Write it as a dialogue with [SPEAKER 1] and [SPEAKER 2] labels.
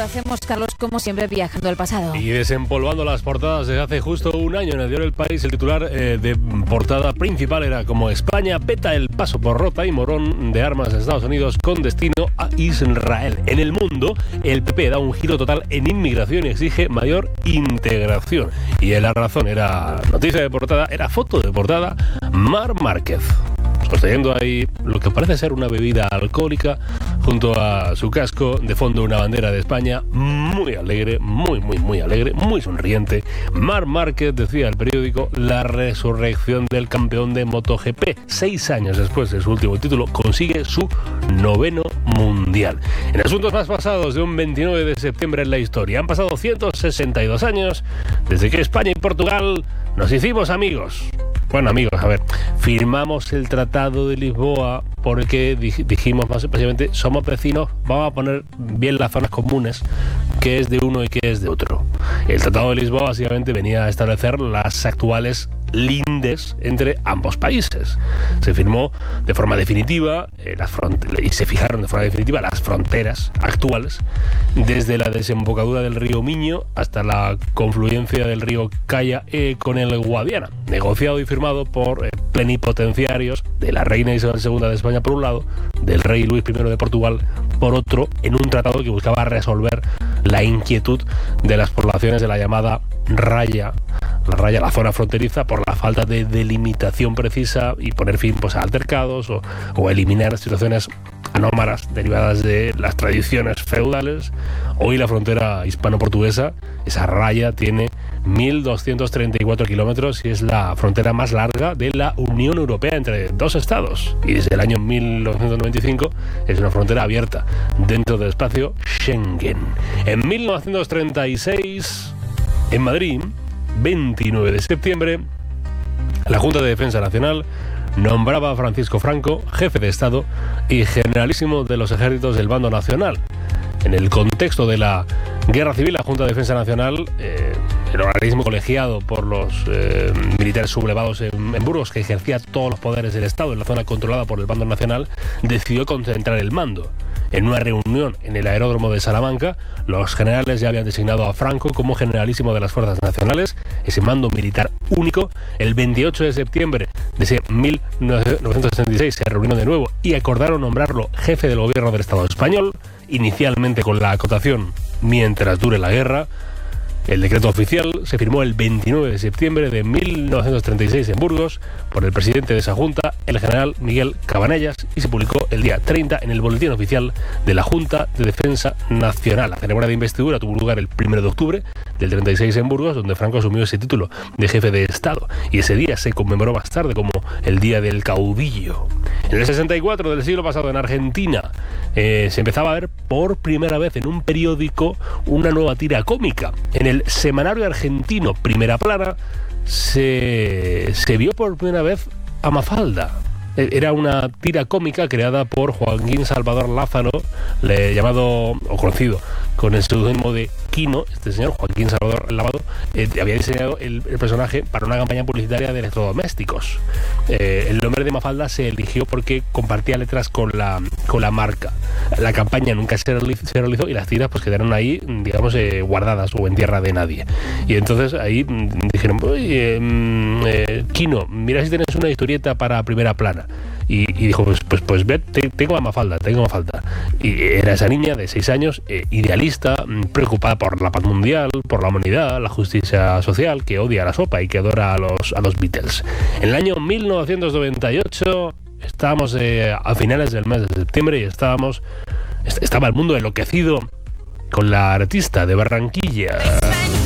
[SPEAKER 1] hacemos, Carlos, como siempre, viajando al pasado.
[SPEAKER 2] Y desempolvando las portadas desde hace justo un año en el diario El País. El titular de portada principal era como España peta el paso por Rota y Morón de armas de Estados Unidos con destino a Israel. En el mundo, el PP da un giro total en inmigración y exige mayor integración. Y en La Razón era noticia de portada, era foto de portada, Marc Márquez sosteniendo ahí lo que parece ser una bebida alcohólica junto a su casco, de fondo una bandera de España, muy alegre, muy alegre, muy sonriente. Marc Márquez, decía el periódico, la resurrección del campeón de MotoGP. 6 años después de su último título, consigue su 9º mundial. En asuntos más pasados de un 29 de septiembre en la historia, han pasado 162 años desde que España y Portugal nos hicimos amigos. Bueno, amigos, a ver, firmamos el Tratado de Lisboa porque dijimos básicamente, somos vecinos, vamos a poner bien las zonas comunes, qué es de uno y qué es de otro. El Tratado de Lisboa básicamente venía a establecer las actuales lindes entre ambos países. Se firmó de forma definitiva y se fijaron de forma definitiva las fronteras actuales desde la desembocadura del río Miño hasta la confluencia del río Caya con el Guadiana, negociado y firmado por plenipotenciarios de la reina Isabel II de España por un lado, del rey Luis I de Portugal por otro, en un tratado que buscaba resolver la inquietud de las poblaciones de la llamada la zona fronteriza, por la falta de delimitación precisa y poner fin a altercados o eliminar situaciones anómalas derivadas de las tradiciones feudales. Hoy la frontera hispano-portuguesa, esa raya, tiene 1.234 kilómetros y es la frontera más larga de la Unión Europea entre dos estados. Y desde el año 1995 es una frontera abierta dentro del espacio Schengen. En 1936, en Madrid, 29 de septiembre, la Junta de Defensa Nacional nombraba a Francisco Franco jefe de Estado y generalísimo de los ejércitos del bando nacional. En el contexto de la Guerra Civil, la Junta de Defensa Nacional, el organismo colegiado por los militares sublevados en Burgos, que ejercía todos los poderes del Estado en la zona controlada por el bando nacional, decidió concentrar el mando. En una reunión en el aeródromo de Salamanca, los generales ya habían designado a Franco como generalísimo de las fuerzas nacionales, ese mando militar único. El 28 de septiembre de ese 1966 se reunieron de nuevo y acordaron nombrarlo jefe del gobierno del Estado español, inicialmente con la acotación mientras dure la guerra. El decreto oficial se firmó el 29 de septiembre de 1936 en Burgos por el presidente de esa junta, el general Miguel Cabanellas, y se publicó el día 30 en el Boletín Oficial de la Junta de Defensa Nacional. La ceremonia de investidura tuvo lugar el 1 de octubre del 36 en Burgos, donde Franco asumió ese título de jefe de Estado, y ese día se conmemoró más tarde como el Día del Caudillo. En el 64 del siglo pasado, en Argentina, se empezaba a ver por primera vez en un periódico una nueva tira cómica. En el semanario argentino Primera Plana se vio por primera vez a Mafalda. Era una tira cómica creada por Joaquín Salvador Lázaro, llamado o conocido con el seudónimo de Quino. Este señor, Joaquín Salvador Lázaro, había diseñado el personaje para una campaña publicitaria de electrodomésticos. El nombre de Mafalda se eligió porque compartía letras con la marca. La campaña nunca se realizó y las tiras pues quedaron ahí, digamos, guardadas o en tierra de nadie. Y entonces ahí dijeron, oye, Quino, mira si tienes una historieta para Primera Plana. Y dijo, pues ve, tengo a Mafalda. Y era esa niña de 6 años, idealista, preocupada por la paz mundial, por la humanidad, la justicia social, que odia la sopa y que adora a los Beatles. En el año 1998 estábamos a finales del mes de septiembre y estaba el mundo enloquecido con la artista de Barranquilla.